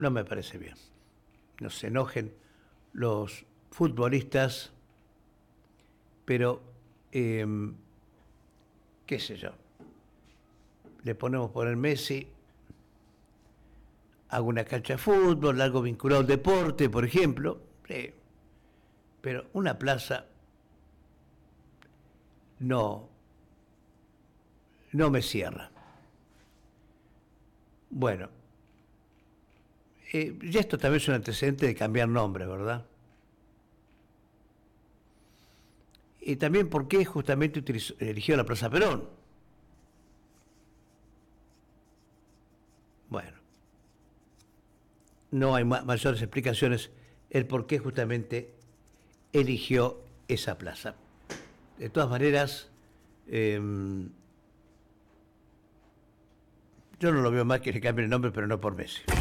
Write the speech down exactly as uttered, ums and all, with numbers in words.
no me parece bien. No se enojen los futbolistas, pero, eh, qué sé yo, le ponemos por el Messi a una cancha de fútbol, algo vinculado al deporte, por ejemplo, eh, pero una plaza no, no me cierra. Bueno, eh, y esto también es un antecedente de cambiar nombre, ¿verdad? Y también por qué justamente utilizó, eligió la Plaza Perón. Bueno, no hay ma mayores explicaciones el por qué justamente eligió esa plaza. De todas maneras, eh, yo no lo veo mal que le cambien el nombre, pero no por Messi.